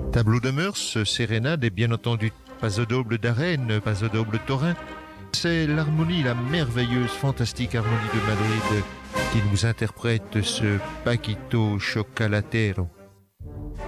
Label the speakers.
Speaker 1: Tableau de mœurs, sérénade et bien entendu pas au double d'arène, pas au double taurin. C'est l'harmonie, la merveilleuse, fantastique harmonie de Madrid qui nous interprète ce Paquito Chocolatero.